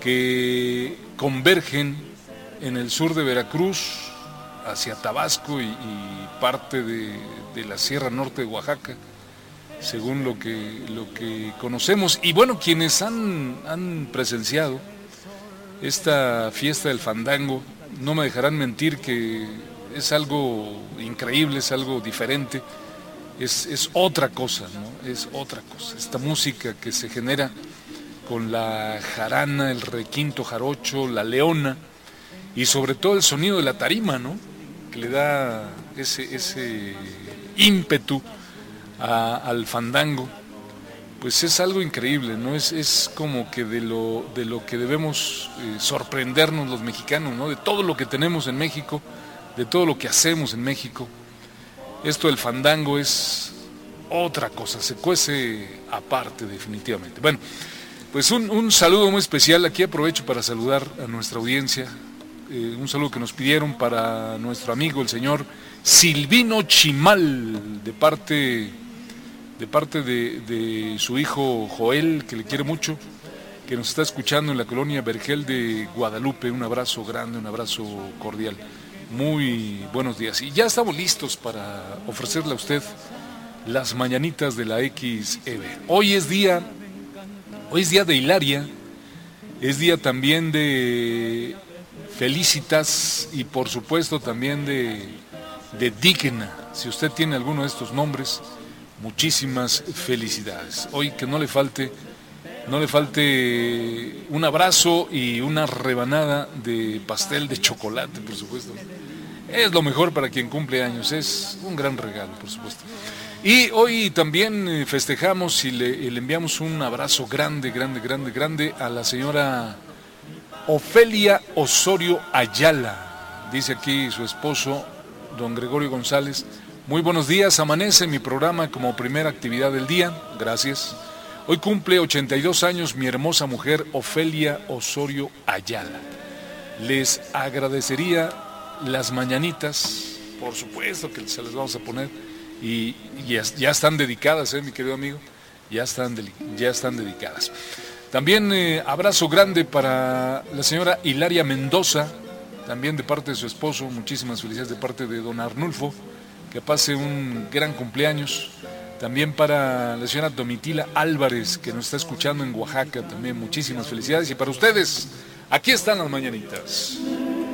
que convergen en el sur de Veracruz hacia Tabasco y parte de la Sierra Norte de Oaxaca, según lo que conocemos. Y bueno, quienes han presenciado esta fiesta del fandango no me dejarán mentir que es algo increíble, es algo diferente, es otra cosa, ¿no? Es otra cosa. Esta música que se genera con la jarana, el requinto jarocho, la leona y sobre todo el sonido de la tarima, ¿no? Que le da ese ímpetu al fandango, pues es algo increíble, ¿no? Es como que de lo que debemos sorprendernos los mexicanos, ¿no? De todo lo que tenemos en México, de todo lo que hacemos en México. Esto del fandango es otra cosa, se cuece aparte definitivamente. Bueno, pues un saludo muy especial, aquí aprovecho para saludar a nuestra audiencia, un saludo que nos pidieron para nuestro amigo el señor Silvino Chimal, de parte de su hijo Joel, que le quiere mucho, que nos está escuchando en la colonia Vergel de Guadalupe. Un abrazo grande, un abrazo cordial. Muy buenos días. Y ya estamos listos para ofrecerle a usted las mañanitas de la XEB. Hoy es día de Hilaria, es día también de Felicitas y por supuesto también de Digna. Si usted tiene alguno de estos nombres, muchísimas felicidades. Hoy que no le falte un abrazo y una rebanada de pastel de chocolate, por supuesto. Es lo mejor para quien cumple años, es un gran regalo, por supuesto. Y hoy también festejamos y le enviamos un abrazo grande a la señora Ofelia Osorio Ayala. Dice aquí su esposo, don Gregorio González: muy buenos días, amanece mi programa como primera actividad del día, gracias. Hoy cumple 82 años mi hermosa mujer Ofelia Osorio Ayala. Les agradecería las mañanitas, por supuesto que se las vamos a poner, y ya están dedicadas, mi querido amigo, ya están dedicadas. También abrazo grande para la señora Hilaria Mendoza, también de parte de su esposo, muchísimas felicidades de parte de don Arnulfo, que pase un gran cumpleaños. También para la señora Domitila Álvarez, que nos está escuchando en Oaxaca, también muchísimas felicidades. Y para ustedes, aquí están las mañanitas.